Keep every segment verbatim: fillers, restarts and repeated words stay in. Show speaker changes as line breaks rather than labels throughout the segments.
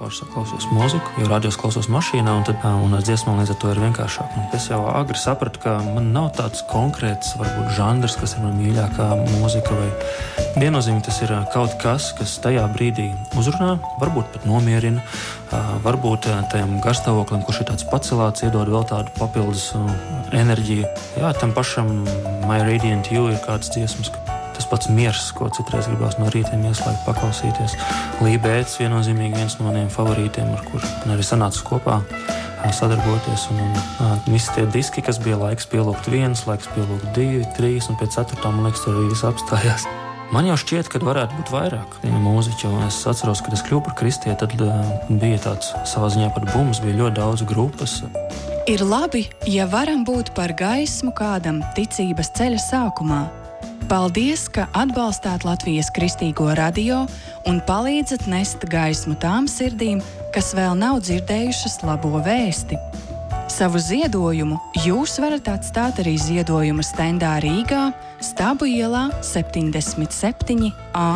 Pārsvarā klausos mūziku, jo radios klausos mašīnā, un, tad, un ar dziesmām līdz ar to ir vienkāršāk. Un es jau agri sapratu, ka man nav tāds konkrēts, varbūt, žanrs, kas ir man mīļākā mūzika, vai viennozīmīgi tas ir kaut kas, kas tajā brīdī uzrunā, varbūt pat nomierina, varbūt tajam garstāvoklim, kurš ir tāds pacelāts, iedod vēl tādu papildus enerģiju. Jā, tam pašam My Radiant You ir kāds dziesmas, tas pats miers, ko citreiz gribās no rītiem ieslēgt, paklausīties. Lībēts viennozīmīgi viens no maniem favorītiem, ar kur arī sanāca kopā sadarboties. Un, un, un visi tie diski, kas bija laiks pielūgt viens, laiks pielūgt divi, trīs, un pēc ceturtā, man liekas, tur arī viss apstājās. Man jau šķiet, ka varētu būt vairāk mūziķi, un es atceros, kad es kļuvu par kristieti, tad uh, bija tāds savā ziņā par bums, bija ļoti daudz grupas.
Ir labi, ja varam būt par gaismu kādam ticības ceļa sākumā. Paldies, ka atbalstāt Latvijas Kristīgo radio un palīdzat nest gaismu tām sirdīm, kas vēl nav dzirdējušas labo vēsti. Savu ziedojumu jūs varat atstāt arī ziedojuma stendā Rīgā, Stabu ielā septiņdesmit septiņi A.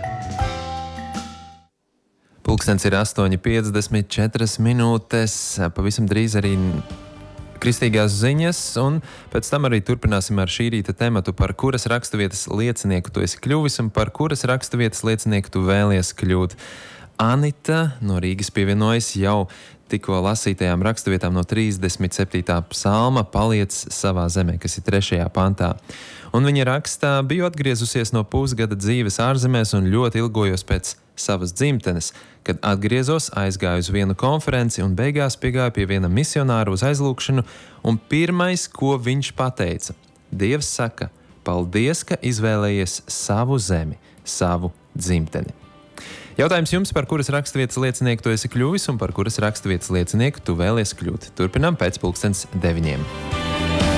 Pulkstens ir astoņi piecdesmit četras minūtes, pavisam drīz arī kristīgās ziņas, un pēc tam arī turpināsim ar šī rīta tematu, par kuras raksturvietas liecinieku tu esi kļuvis un par kuras raksturvietas liecinieku tu vēlies kļūt. Anita no Rīgas pievienojas jau tikko lasītajām raksturvietām no trīsdesmit septītā psalma Paliec savā zemē, kas ir trešajā pantā. Un viņa rakstā: biju atgriezusies no pusgada dzīves ārzemēs un ļoti ilgojos pēc savas dzimtenes. Kad atgriezos, aizgāju uz vienu konferenci un beigās piegāju pie viena misionāra uz aizlūgšanu, un pirmais, ko viņš pateica: Dievs saka, paldies, ka izvēlējies savu zemi, savu dzimteni. Jautājums jums, par kuras raksturvietas liecinieku tu esi kļuvis un par kuras raksturvietas liecinieku tu vēlies kļūt. Turpinām pēc pulkstens deviņiem.